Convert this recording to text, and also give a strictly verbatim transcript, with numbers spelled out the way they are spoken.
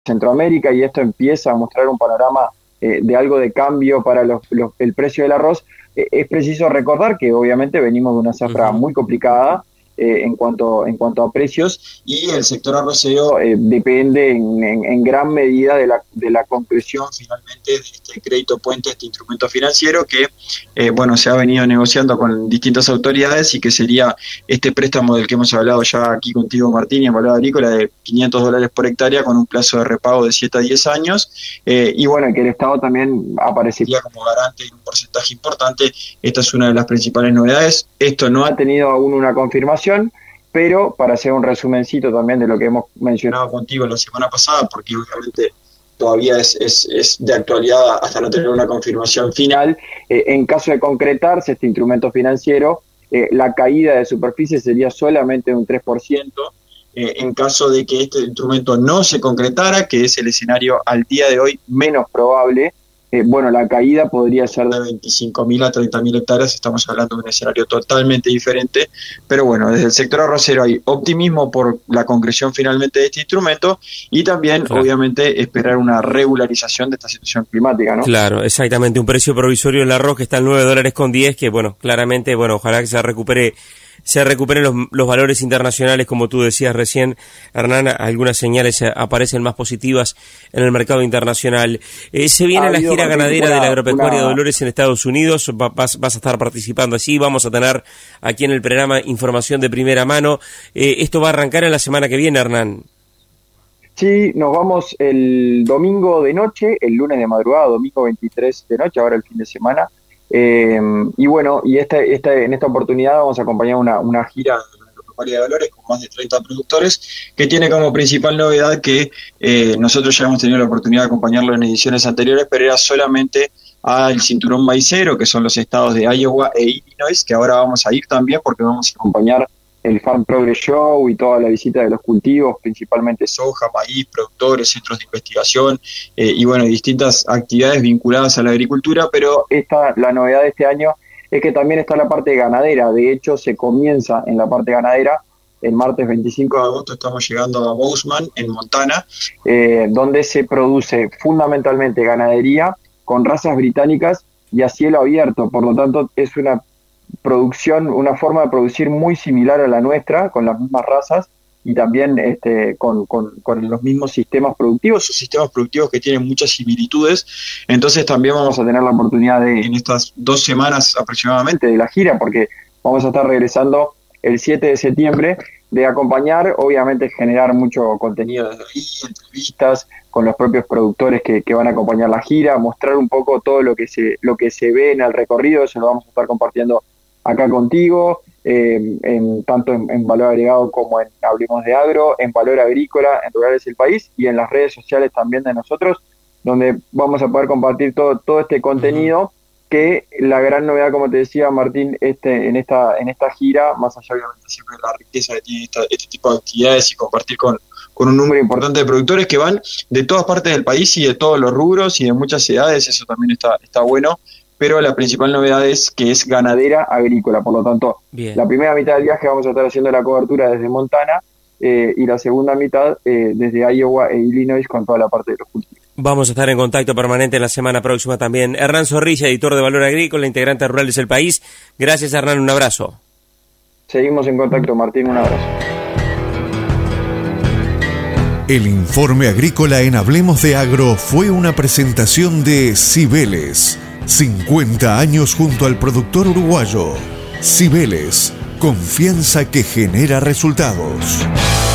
Centroamérica, y esto empieza a mostrar un panorama eh, de algo de cambio para los, los, el precio del arroz, eh, es preciso recordar que obviamente venimos de una zafra uh-huh. muy complicada eh, en cuanto en cuanto a precios, y el sector arrocero eh, depende en, en, en gran medida de la, de la concreción finalmente de este crédito puente, este instrumento financiero que eh, bueno se ha venido negociando con distintas autoridades, y que sería este préstamo del que hemos hablado ya aquí contigo, Martín, y en Valor Agrícola, de quinientos dólares por hectárea con un plazo de repago de siete a diez años, eh, y bueno, que el Estado también aparecería como garante en un porcentaje importante. Esta es una de las principales novedades. Esto no ha tenido aún una confirmación, pero para hacer un resumencito también de lo que hemos mencionado contigo la semana pasada, porque obviamente todavía es, es, es de actualidad hasta no tener una confirmación final, eh, en caso de concretarse este instrumento financiero, eh, la caída de superficie sería solamente de un tres por ciento. Eh, en caso de que este instrumento no se concretara, que es el escenario al día de hoy menos probable, eh, bueno, la caída podría ser de veinticinco mil a treinta mil hectáreas. Estamos hablando de un escenario totalmente diferente, pero bueno, desde el sector arrocero hay optimismo por la concreción finalmente de este instrumento, y también, claro, obviamente, esperar una regularización de esta situación climática, ¿no? Claro, exactamente, un precio provisorio del arroz que está en nueve dólares con diez, que bueno, claramente, bueno, ojalá que se recupere se recuperen los, los valores internacionales, como tú decías recién, Hernán. Algunas señales aparecen más positivas en el mercado internacional. Eh, se viene ha la gira ganadera una, de la agropecuaria una... Dolores en Estados Unidos. Va, vas, vas a estar participando allí. Vamos a tener aquí en el programa información de primera mano. Eh, esto va a arrancar en la semana que viene, Hernán. Sí, nos vamos el domingo de noche, el lunes de madrugada, domingo veintitrés de noche, ahora el fin de semana. Eh, y bueno, y esta, esta, en esta oportunidad vamos a acompañar una, una gira de la agropecuaria de Dolores con más de treinta productores, que tiene como principal novedad que eh, nosotros ya hemos tenido la oportunidad de acompañarlo en ediciones anteriores, pero era solamente al cinturón maicero, que son los estados de Iowa e Illinois, que ahora vamos a ir también porque vamos a acompañar el Farm Progress Show y toda la visita de los cultivos, principalmente soja, maíz, productores, centros de investigación eh, y bueno, distintas actividades vinculadas a la agricultura. Pero esta, la novedad de este año es que también está la parte ganadera. De hecho, se comienza en la parte ganadera. El martes veinticinco de agosto estamos llegando a Bozeman, en Montana, eh, donde se produce fundamentalmente ganadería con razas británicas y a cielo abierto. Por lo tanto, es una producción, una forma de producir muy similar a la nuestra, con las mismas razas y también este, con, con, con los mismos sistemas productivos, o sistemas productivos que tienen muchas similitudes. Entonces también vamos a tener la oportunidad de, en estas dos semanas aproximadamente de la gira, porque vamos a estar regresando el siete de septiembre, de acompañar, obviamente generar mucho contenido desde ahí, entrevistas con los propios productores que, que van a acompañar la gira, mostrar un poco todo lo que se, lo que se ve en el recorrido. Eso lo vamos a estar compartiendo acá contigo, eh, en, tanto en, en Valor Agregado como en Hablemos de Agro, en Valor Agrícola, en Rurales del País, y en las redes sociales también de nosotros, donde vamos a poder compartir todo, todo este contenido, uh-huh. que la gran novedad, como te decía, Martín, este, en esta en esta gira, más allá obviamente siempre de la riqueza que tiene esta, este tipo de actividades y compartir con, con un número importante de productores que van de todas partes del país y de todos los rubros y de muchas edades, eso también está, está bueno. Pero la principal novedad es que es ganadera agrícola, por lo tanto, bien, la primera mitad del viaje vamos a estar haciendo la cobertura desde Montana eh, y la segunda mitad eh, desde Iowa e Illinois con toda la parte de los cultivos. Vamos a estar en contacto permanente en la semana próxima también. Hernán Zorrilla, editor de Valor Agrícola, integrante de Rurales del País. Gracias, Hernán, un abrazo. Seguimos en contacto, Martín, un abrazo. El informe agrícola en Hablemos de Agro fue una presentación de Cibeles. cincuenta años junto al productor uruguayo. Cibeles, confianza que genera resultados.